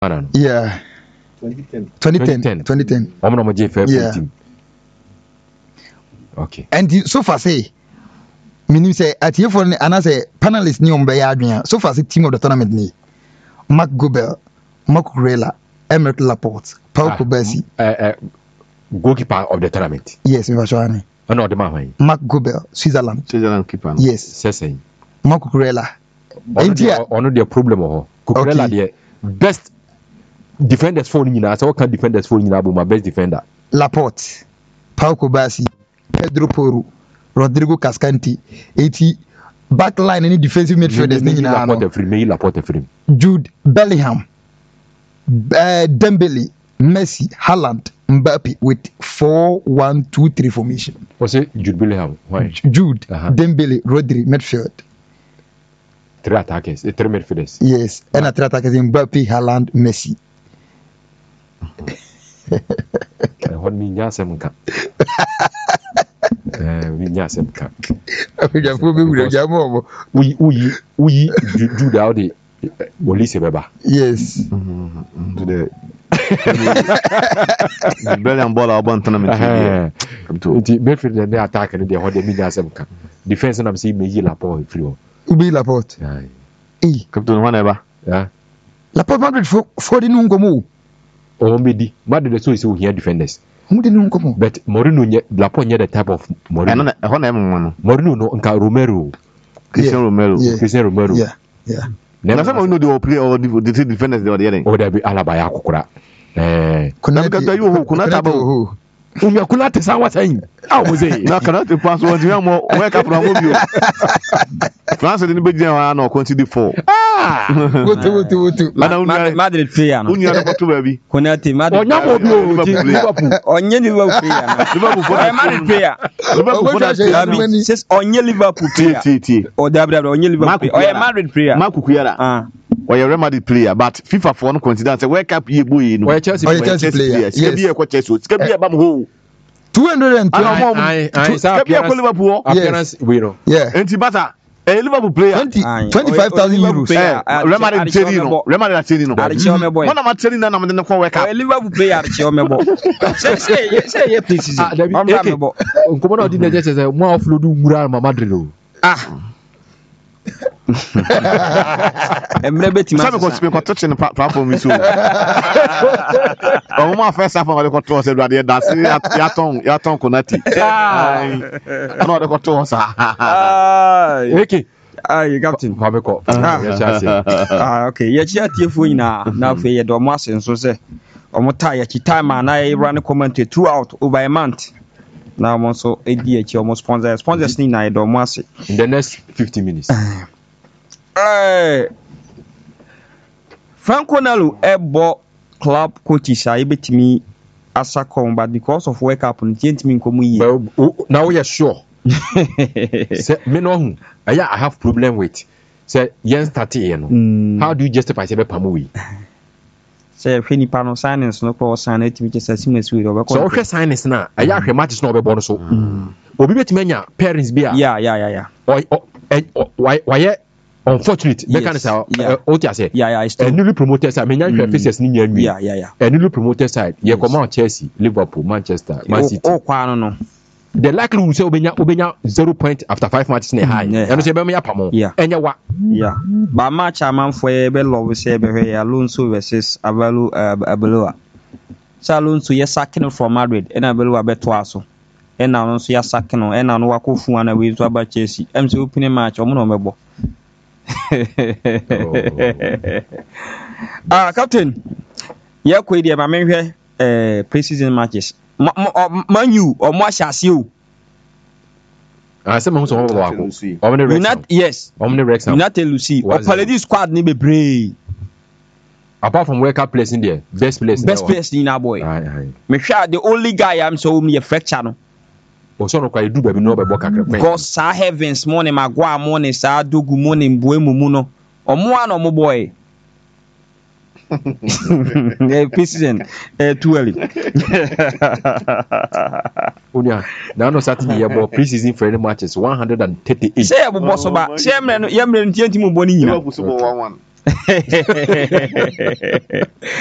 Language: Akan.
Yeah. 2010. Yeah. Team. Okay. And so far say, meaning say at here for and say panelists ni on so far say team of the tournament ni Mark Gobel, Mark Cucurella, Emerick Laporte, Paul Kubasi. Goalkeeper of the tournament. Yes, we were showing. No, the man. Mark Gobel, Switzerland keeper. Yes. Sessing. Mark Cucurella. Ono the problem or Cucurella the best defenders for Nina. So can defenders for Nina, but my best defender. Laporte, Paul Kubasi, Pedro Porro, Rodrigo Cascanti, 80 backline any defensive midfielders. Laporte free. Jude Bellingham, Dembele, Messi, Haaland, Mbappe with 4-1-2-3 formation. Was it Jude Bellingham? Why? Jude, Dembele, Rodri, midfield. 3 attackers, 3 midfielders. Yes, and 3 attackers: Mbappe, Haaland, Messi. What mean Yasemka? Yasemka. We do the Audi. Yes. The brilliant ball about tournament. The midfield they attack and they hold the Yasemka. Defense and I'm seeing me Laporte free. Ubi Laporte. Captain whenever. Yeah. Laporte Madrid for the Nungomo. Oh, Medi. Madrid so is here defenders. Who didn't know? But Mourinho, Laporte, the type of Mourinho. Mourinho, no, Romero. Cristiano Romero. Yeah. Never someone know the play or the defenders they were getting. Or there be Alaba Yakura. Kunata. Kunata Sawa saying, I was saying, now cannot pass one to more wake up from you. France didn't be there or consider 4. Madrid player. Baby. Konate Madrid. Madrid player. Says on Liverpool player. Or Liverpool. Madrid player. Mark Cucurella. Or a Real Madrid player, but FIFA for no consider say wake up ye boy no. Chelsea player. Yes. Be a coach so. Be a bam ho. 220. Be a Liverpool appearance we know. Yeah. Antibata. A Liverpool player 25,000 euros. Real Madrid Cherino. One of my telling them I'm the wake up. Liverpool player Chiomebo. Say please. Come on, didn't say more of Ludu Mural Madrid. Some go speak on touching the platform so. Oh, my first half of the control said that that's Yaton Konati. I know the controls. Okay. Captain. Okay. Yeah, now for your domas and so say. Omota time and I run a comment throughout over a month. Now I'm also ADH almost sponsors in I domas in the next 50 minutes. Franco Nalu ebo club coaches are able to me as a com, but because of wake up and gentlemen come now we are sure. Say me no I have problem with say yen start how do you justify say pamui say any panel signings no cross sign it which is a similar sweet over so okay signings na I have matches no be born so obi betimanya parents be yeah why unfortunate mechanism newly promoted side faces ni nya nwi newly promoted side ye come out Chelsea, Liverpool, Manchester, Man City no the likelihood say obenya 0 point after 5 matches na high and say be me apamo enya wa ba match am for be love say be Alonso versus Abeloa Alonso ye sacking from Madrid and Abeloa beto aso and now so ye sacking and now no wakofu ana we to aba Chelsea em say opening match omo no mebo Captain, yeah, quit the Mamma pre-season matches. Manu or Mashasio. Some who's not yes, not Lucy or Paladin squad need be brave. Apart from wake up place in there, best place in our boy. Make sure the only guy I'm so me a fracture. No. So no quite do baby no be because sa heavens morning magwa morning sa dogu morning buemu muno omo an omo boy president too early unia now no Saturday year ball pre-season friendly matches 138 say abo boss ba say yemre ntianti mu boni nyina